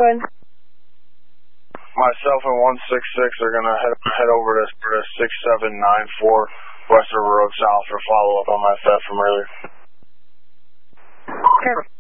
Good. Myself and 166 are going to head over to 6794 West River Road South for follow-up on my theft from earlier. Perfect.